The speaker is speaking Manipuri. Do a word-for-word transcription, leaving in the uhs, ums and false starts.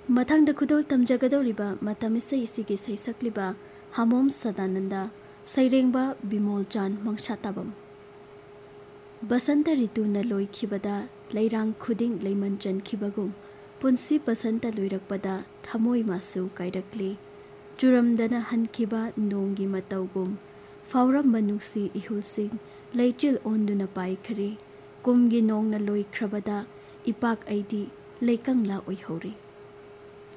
मथंग खुदोल तमजगदौरिबा मतम इसई इसिगे सैसक्लिबा हामोम सदानंदा सैरेंबा बिमोल चान मंगशाताबम बसंत ऋतु न लोइखिबदा लैरांग खुदिंग लैमंचनखिबगुम पुंसी बसंत लोइरकपदा थमोय मासु काइरकले चुरमदना हनखिबा नोंगी मतौगुम फावरम मनुसी इहुसिंग लैचिल ओंदुना पाइखरे कुमगी नोंगना लोइख्रबदा इपाक ऐदी लेकंगला ओइहौरी।